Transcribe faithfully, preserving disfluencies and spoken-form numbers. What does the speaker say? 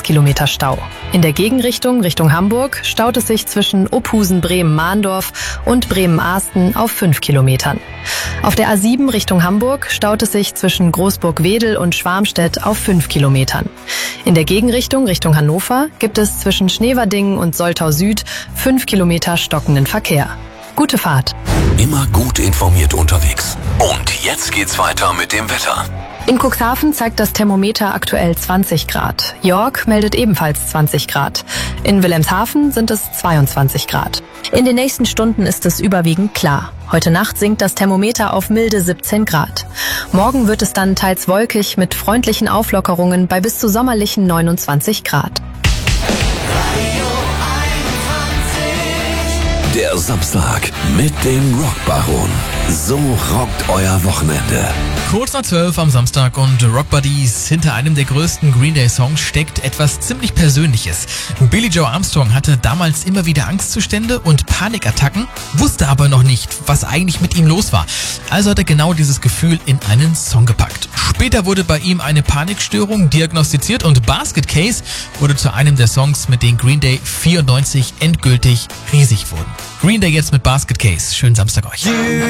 sechs Kilometer Stau. In der Gegenrichtung Richtung Hamburg staut es sich zwischen Ophusen-Bremen-Mahndorf und Bremen-Ahsten auf fünf Kilometern. Auf der A sieben Richtung Hamburg staut es sich zwischen Großburg-Wedel und Schwarmstedt auf fünf Kilometern. In der Gegenrichtung Richtung Hannover gibt es zwischen Schneverdingen und Soltau Süd fünf Kilometer stockenden Verkehr. Gute Fahrt. Immer gut informiert unterwegs. Und jetzt geht's weiter mit dem Wetter. In Cuxhaven zeigt das Thermometer aktuell zwanzig Grad. York meldet ebenfalls zwanzig Grad. In Wilhelmshaven sind es zweiundzwanzig Grad. In den nächsten Stunden ist es überwiegend klar. Heute Nacht sinkt das Thermometer auf milde siebzehn Grad. Morgen wird es dann teils wolkig mit freundlichen Auflockerungen bei bis zu sommerlichen neunundzwanzig Grad. Der Samstag mit dem Rockbaron. So rockt euer Wochenende. Kurz nach zwölf am Samstag und Rock Buddies. Hinter einem der größten Green Day Songs steckt etwas ziemlich Persönliches. Billie Joe Armstrong hatte damals immer wieder Angstzustände und Panikattacken, wusste aber noch nicht, was eigentlich mit ihm los war. Also hat er genau dieses Gefühl in einen Song gepackt. Später wurde bei ihm eine Panikstörung diagnostiziert und Basket Case wurde zu einem der Songs, mit denen Green Day vierundneunzig endgültig riesig wurden. Green Day jetzt mit Basket Case. Schönen Samstag euch.